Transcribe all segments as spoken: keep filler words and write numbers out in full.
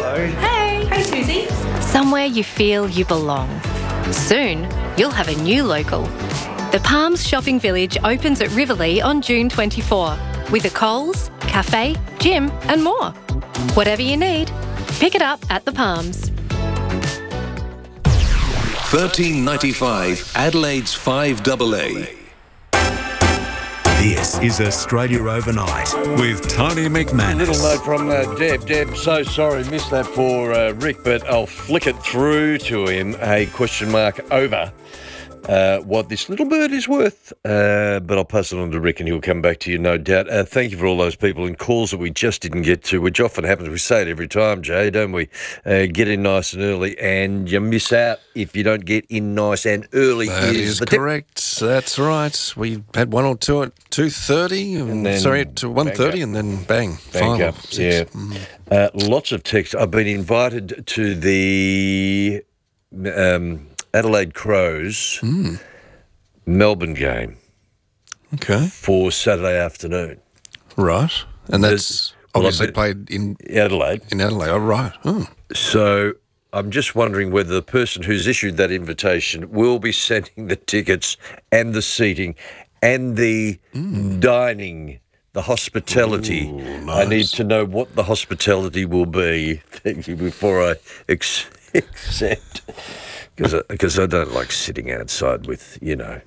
Hello. Hey. Hey, Susie. Somewhere you feel you belong. Soon, you'll have a new local. The Palms Shopping Village opens at Riverlea on June twenty-fourth with a Coles, cafe, gym and more. Whatever you need, pick it up at the Palms. thirteen ninety-five Adelaide's five A A. This is Australia Overnight with Tony McManus. A little note from uh, Deb. Deb, so sorry, missed that for uh, Rick, but I'll flick it through to him. A question mark over uh, what this little bird is worth. Uh, but I'll pass it on to Rick and he'll come back to you, no doubt. Uh, thank you for all those people and calls that we just didn't get to, which often happens. We say it every time, Jay, don't we? Uh, get in nice and early, and you miss out if you don't get in nice and early. That is is the tip. correct. That's right. We had one or two at two thirty, and then sorry, at one thirty, bang and then bang, Bank final. up, Six. yeah. Mm. Uh, lots of text. I've been invited to the um, Adelaide Crows Mm. Melbourne game Okay, for Saturday afternoon. right. And that's Well, obviously I've played in, Adelaide. in Adelaide. Oh, right. Oh. So I'm just wondering whether the person who's issued that invitation will be sending the tickets and the seating and the dining, the hospitality. Ooh, I need nice. to know what the hospitality will be thank you, before I ex- accept. Because I, I don't like sitting outside with, you know.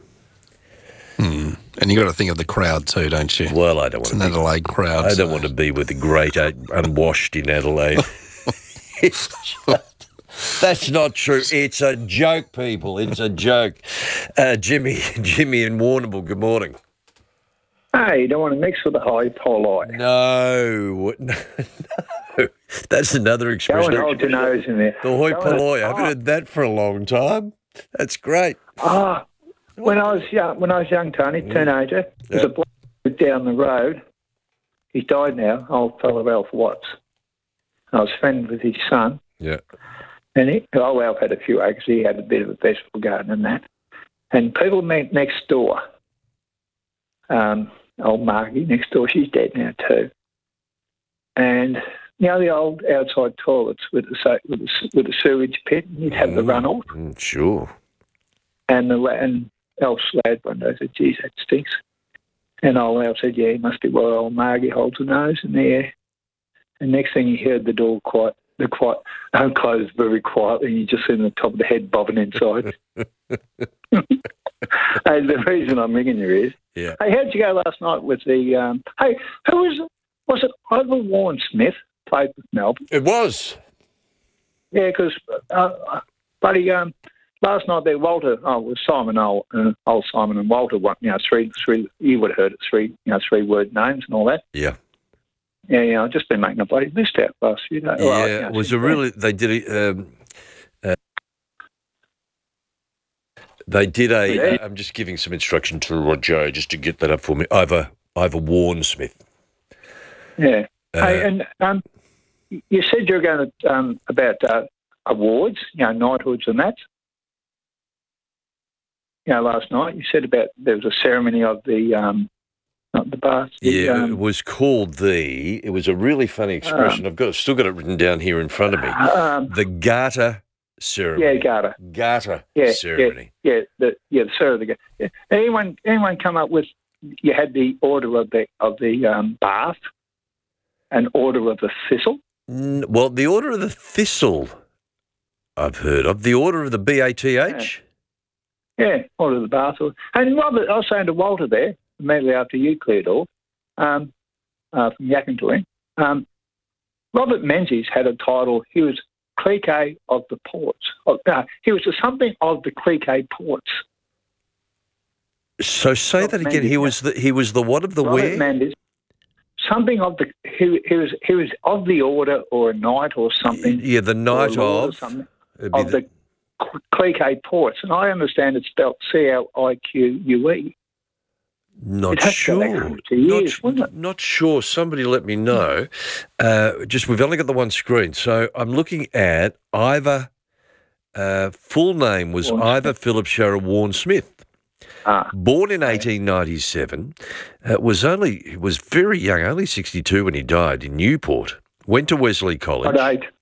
Mm. And you got to think of the crowd too, don't you? Well, I don't It's want an to be, Adelaide crowd. I so- don't want to be with the great uh, unwashed in Adelaide. It's just- that's not true. It's a joke, people. It's a joke. Uh, Jimmy, Jimmy in Warrnambool, good morning. Hey, you don't want to mix with the high poly. No, no, no. That's another Go expression. and hold your nose in there. The hoi Go and- polloi. I haven't Oh, heard that for a long time. That's great. ah, when I was young, when I was young, Tony, teenager, there's Yeah. a bloke down the road. He's died now, old fellow Ralph Watts. I was friends with his son, Yeah. and he, oh, Ralph had a few acres. He had a bit of a vegetable garden and that. And people met next door. Um, old Margie next door, she's dead now too. And you know the old outside toilets with the so- with the, s- with the sewage pit, and you'd have the runoff. Mm, sure. And the la- and Alf's lad one day said, "Geez, that stinks." And old Alf said, "Yeah, he must be where old Margie holds her nose in there." And next thing he heard the door quite the quite um, closed very quietly, and you just see the top of the head bobbing inside. Hey, the reason I'm ringing you is, Yeah. hey, how'd you go last night with the? Um, hey, who was it? Was it Ivor Warren Smith played with Melbourne? It was. Yeah, because uh, buddy, um, last night there, Walter, oh, it was Simon, old, uh, old Simon and Walter, what, you know, three, three, you would have heard it, three, you know, three word names and all that. Yeah. Yeah, yeah, I've just been making a bloody list out last few days. Yeah, Well, you know, it was a since then. really, they did a, um, uh, they did a, Yeah. I'm just giving some instruction to uh, Joe just to get that up for me. Ivor, Ivor Warren Smith. Yeah. Uh, hey, and um, you said you were going to, um, about uh, awards, you know, knighthoods and that. You know, last night you said about there was a ceremony of the, um, not the bath. the, Yeah, um, it was called the, it was a really funny expression. I've got, still got it written down here in front of me. um, The Garter ceremony. yeah, Garter. Garter Yeah, ceremony. Yeah, the yeah, the sir of the yeah. Anyone anyone come up with? You had the order of the of the um, bath, and order of the thistle. N- Well, the Order of the Thistle, I've heard of. The Order of the B A T H? Yeah, order of the bath. And Robert, I was saying to Walter there immediately after you cleared off um, uh, from Yakantoy, um, Robert Menzies had a title. He was Cliquet of the Ports. Oh, no, he was something of the Cliquet Ports. So say Robert that again. Menzies, He was the he was the what of the Robert where? Menzies, something of the he, he was he was of the order or a knight or something. Yeah, the or a night lord or of. something, It'd be of the Cliquet Ports, and I understand it's spelled C L I Q U E. Not It has to go back sure. fifty years, not, wouldn't it? not sure. Somebody let me know. Uh, just we've only got the one screen, so I'm looking at Ivor. Uh, full name was Warren Ivor Philip Sharrow Warren Smith. Ah, Born in eighteen ninety-seven, uh, was only was very young, only sixty-two when he died in Newport. Went to Wesley College. what age?